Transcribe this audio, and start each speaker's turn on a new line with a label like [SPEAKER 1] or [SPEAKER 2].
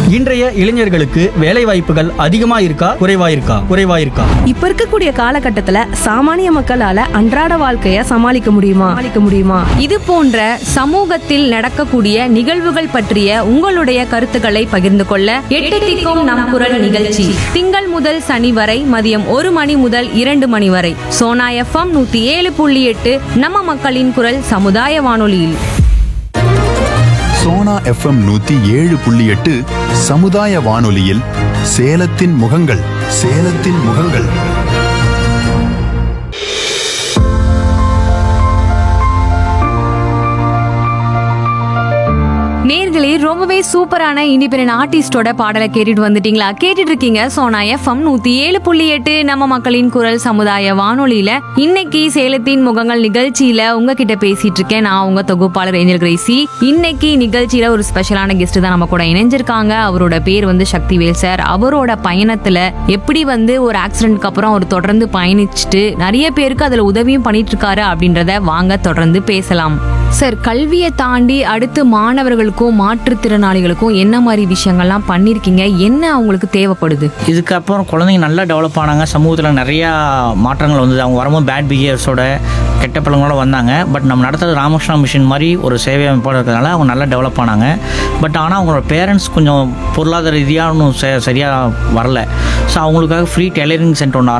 [SPEAKER 1] இன்றைய இளைஞர்களுக்கு வேலை வாய்ப்புகள் அதிகமா இருக்கா குறைவா இருக்கா?
[SPEAKER 2] இப்ப இருக்கக்கூடிய காலகட்டத்துல சாமானிய மக்களால அன்றாட வாழ்க்கைய சமாளிக்க முடியுமா?
[SPEAKER 3] இது போன்ற சமூகத்தில் நடக்கக்கூடிய நிகழ்வுகள் பற்றிய உங்களுடைய கருத்துக்களை பகிர்ந்து கொள்ள 8 திக்கும் நம் குரல் நிகழ்ச்சி திங்கள் முதல் சனி வரை மதியம் 1 மணி முதல் 2 மணி வரை சோனா FM 107.8 நம்ம மக்களின் குரல் சமுதாய வானொலியில்.
[SPEAKER 4] சோனா FM 107.8 சமுதாய வானொலியில் சேலத்தின் முகங்கள்.
[SPEAKER 3] நேர்களே, ரொம்பவே சூப்பரான இண்டிபெண்டன்ட் ஆர்டிஸ்டோட பாடலை கேட்டுட்டு வந்துட்டீங்களா? கேட்டுட்டு இருக்கீங்க சோனா FM 107.8 நம்ம மக்களின் குரல் சமுதாய வானொலியில. இன்னைக்கு சேலத்தின் முகங்கள் நிகழ்ச்சியில உங்ககிட்ட பேசிட்டு இருக்கேன் நான் உங்க தொகுப்பாளர் ஏஞ்சல் கிரேசி. இன்னைக்கு நிகழ்ச்சியில ஒரு ஸ்பெஷலான கெஸ்ட் தான் நம்ம கூட இணைஞ்சிருக்காங்க. அவரோட பேர் சக்திவேல் சார். அவரோட பயணத்துல எப்படி ஒரு ஆக்சிடென்ட்க்கு அப்புறம் அவர் தொடர்ந்து பயணிச்சுட்டு நிறைய பேருக்கு அதுல உதவியும் பண்ணிட்டு இருக்காரு அப்படின்றத வாங்க தொடர்ந்து பேசலாம். சார், கல்வியை தாண்டி அடுத்து மாணவர்களுக்கும் மாற்றுத்திறனாளிகளுக்கும் என்ன மாதிரி விஷயங்கள்லாம் பண்ணியிருக்கீங்க? என்ன அவங்களுக்கு தேவைப்படுது?
[SPEAKER 5] இதுக்கப்புறம் குழந்தைங்க நல்லா டெவலப் ஆனாங்க. சமூகத்தில் நிறையா மாற்றங்கள் வந்தது. அவங்க வரும்போது பேட் பிஹேவியர்ஸோட கெட்ட பழங்களோட வந்தாங்க. பட் நம்ம நடத்துறது ராமகிருஷ்ணா மிஷன் மாதிரி ஒரு சேவை அமைப்போடு இருக்கிறதுனால அவங்க நல்லா டெவலப் ஆனாங்க. பட் ஆனால் அவங்களோட பேரண்ட்ஸ் கொஞ்சம் பொருளாதார ரீதியாக ஒன்றும் சரியாக வரல. ஸோ அவங்களுக்காக ஃப்ரீ டெய்லரிங் சென்டர் ஒன்று